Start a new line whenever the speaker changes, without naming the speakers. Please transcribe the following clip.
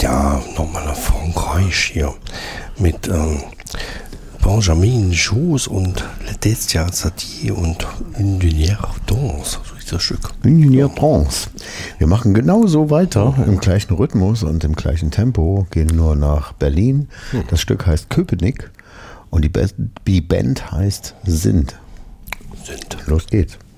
Ja, nochmal nach Frankreich hier mit Benjamin Josse und Laetitia Satie und Une Lumière Danse, so ist das Stück.
Une Lumière Danse. Wir machen genauso weiter im gleichen Rhythmus und im gleichen Tempo, gehen nur nach Berlin. Das Stück heißt Köpenick und die Band heißt Sind. Los geht's.